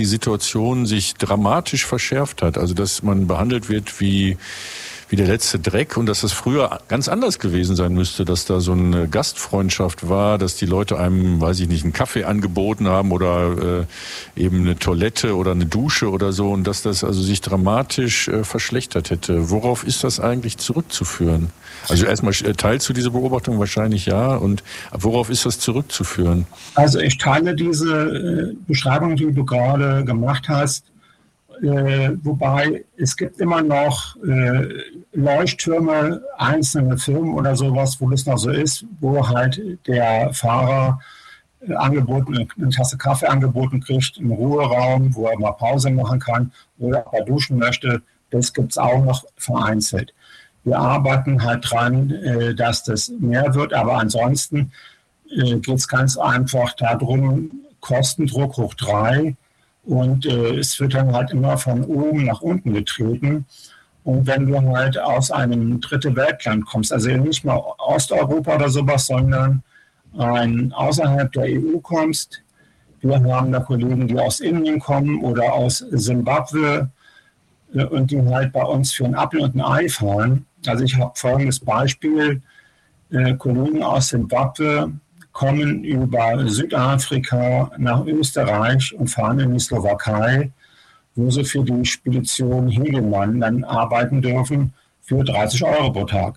die Situation sich dramatisch verschärft hat. Also dass man behandelt wird wie der letzte Dreck und dass das früher ganz anders gewesen sein müsste, dass da so eine Gastfreundschaft war, dass die Leute einem, weiß ich nicht, einen Kaffee angeboten haben oder eben eine Toilette oder eine Dusche oder so und dass das also sich dramatisch verschlechtert hätte. Worauf ist das eigentlich zurückzuführen? Also erstmal teilst du diese Beobachtung wahrscheinlich ja und worauf ist das zurückzuführen? Also ich teile diese Beschreibung, die du gerade gemacht hast, wobei es gibt immer noch Leuchttürme, einzelne Firmen oder sowas, wo das noch so ist, wo halt der Fahrer eine Tasse Kaffee angeboten kriegt, im Ruheraum, wo er mal Pause machen kann oder auch mal duschen möchte. Das gibt es auch noch vereinzelt. Wir arbeiten halt dran, dass das mehr wird, aber ansonsten geht es ganz einfach darum, Kostendruck hoch 3. Und es wird dann halt immer von oben nach unten getreten. Und wenn du halt aus einem dritte Weltland kommst, also nicht mal Osteuropa oder sowas, sondern außerhalb der EU kommst, wir haben da Kollegen, die aus Indien kommen oder aus Simbabwe und die halt bei uns für ein Apfel und ein Ei fahren. Also ich habe folgendes Beispiel, Kollegen aus Simbabwe kommen über Südafrika nach Österreich und fahren in die Slowakei, wo sie für die Spedition Hegelmann dann arbeiten dürfen für 30 Euro pro Tag.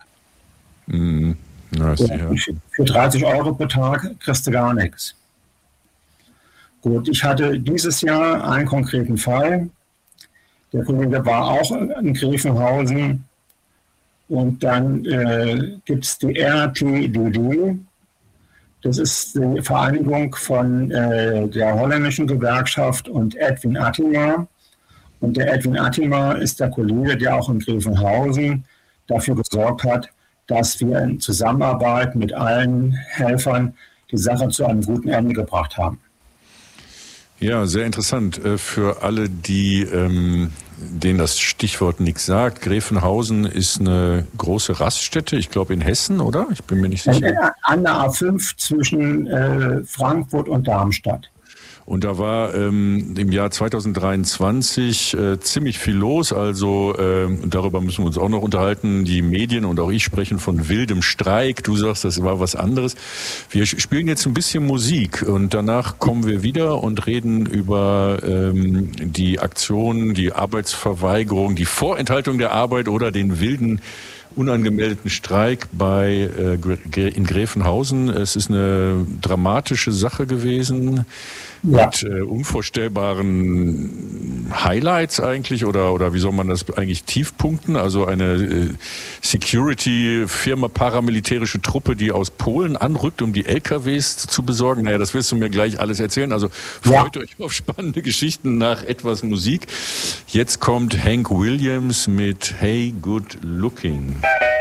Für 30 Euro pro Tag kriegst du gar nichts. Gut, ich hatte dieses Jahr einen konkreten Fall. Der Kollege war auch in Gräfenhausen und dann gibt es die RTDD. Das ist die Vereinigung von der holländischen Gewerkschaft und Edwin Attima. Und der Edwin Attima ist der Kollege, der auch in Gräfenhausen dafür gesorgt hat, dass wir in Zusammenarbeit mit allen Helfern die Sache zu einem guten Ende gebracht haben. Ja, sehr interessant. Für alle, denen das Stichwort nichts sagt, Gräfenhausen ist eine große Raststätte, ich glaube in Hessen, oder? Ich bin mir nicht sicher. An der A5 zwischen Frankfurt und Darmstadt. Und da war im Jahr 2023 ziemlich viel los. Also darüber müssen wir uns auch noch unterhalten. Die Medien und auch ich sprechen von wildem Streik. Du sagst, das war was anderes. Wir spielen jetzt ein bisschen Musik und danach kommen wir wieder und reden über die Aktion, die Arbeitsverweigerung, die Vorenthaltung der Arbeit oder den wilden unangemeldeten Streik in Gräfenhausen. Es ist eine dramatische Sache gewesen. Ja. Mit unvorstellbaren Highlights eigentlich oder wie soll man das eigentlich Tiefpunkten? Also eine Security-Firma, paramilitärische Truppe, die aus Polen anrückt, um die LKWs zu besorgen. Naja, das wirst du mir gleich alles erzählen. Also freut euch auf spannende Geschichten nach etwas Musik. Jetzt kommt Hank Williams mit Hey Good Looking.